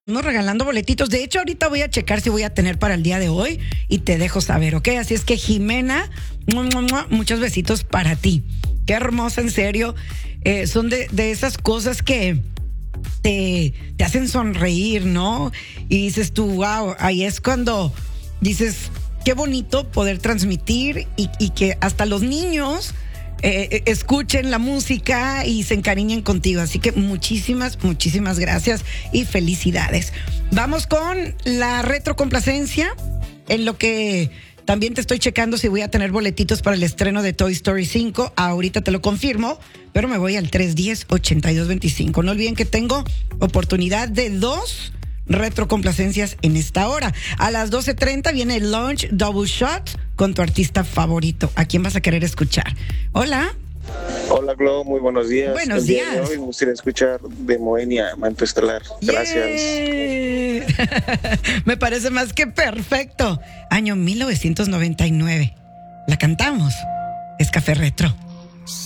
Estamos regalando boletitos. De hecho, ahorita voy a checar si voy a tener para el día de hoy y te dejo saber, ¿ok? Así es que, Jimena, muchos besitos para ti. Qué hermosa, en serio. Son de esas cosas que te hacen sonreír, ¿no? Y dices tú, wow, ahí es cuando dices, qué bonito poder transmitir y que hasta los niños escuchen la música y se encariñen contigo. Así que muchísimas gracias y felicidades. Vamos con la retrocomplacencia, en lo que también te estoy checando si voy a tener boletitos para el estreno de Toy Story 5. Ahorita te lo confirmo, pero me voy al 310-8225. No olviden que tengo oportunidad de 2 retrocomplacencias en esta hora. A las 12:30 viene el Launch Double Shot con tu artista favorito. ¿A quién vas a querer escuchar? Hola. Hola, Glo, muy buenos días. Buenos días. De hoy me gustaría escuchar de Moenia, Manto Estelar. Gracias. Yeah. Me parece más que perfecto. Año 1999. La cantamos. Es Café Retro.